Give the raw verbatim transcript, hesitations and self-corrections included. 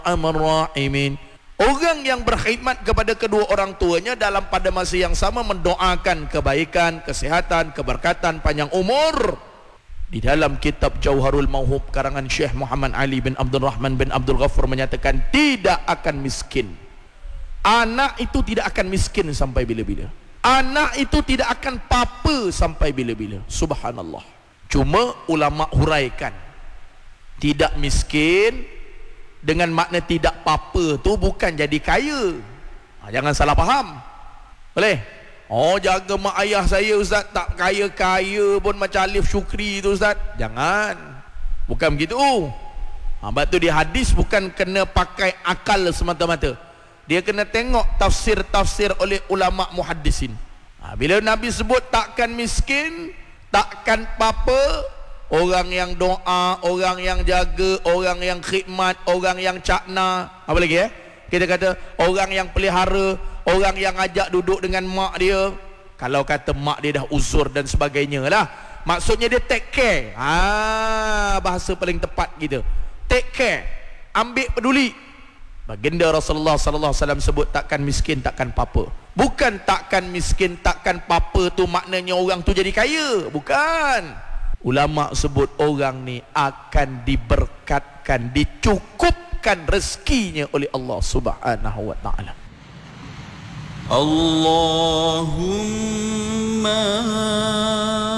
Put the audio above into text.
Ar-Rahimin. Orang yang berkhidmat kepada kedua orang tuanya dalam pada masa yang sama mendoakan kebaikan, kesihatan, keberkatan, panjang umur. Di dalam kitab Jauharul Mauhub karangan Syekh Muhammad Ali bin Abdul Rahman bin Abdul Ghafur menyatakan tidak akan miskin. Anak itu tidak akan miskin sampai bila-bila. Anak itu tidak akan papa sampai bila-bila. Subhanallah. Cuma ulama huraikan, tidak miskin dengan makna tidak papa tu bukan jadi kaya. Ha, jangan salah faham. Boleh? Oh, jaga mak ayah saya ustaz, tak kaya-kaya pun macam Alif Syukri tu ustaz. Jangan. Bukan begitu. Ha, sebab tu di hadis bukan kena pakai akal semata-mata. Dia kena tengok tafsir-tafsir oleh ulama muhaddisin. Ha, bila Nabi sebut takkan miskin, takkan papa, orang yang doa, orang yang jaga, orang yang khidmat, orang yang cakna, apa lagi eh? Kita kata orang yang pelihara, orang yang ajak duduk dengan mak dia. Kalau kata mak dia dah uzur dan sebagainya lah, maksudnya dia take care. Ah, bahasa paling tepat kita. Take care, ambil peduli. Baginda Rasulullah sallallahu alaihi wasallam sebut takkan miskin, takkan papa. Bukan takkan miskin, takkan papa tu maknanya orang tu jadi kaya. Bukan. Ulama sebut orang ni akan diberkatkan, dicukupkan rezekinya oleh Allah Subhanahu wa taala. Allahumma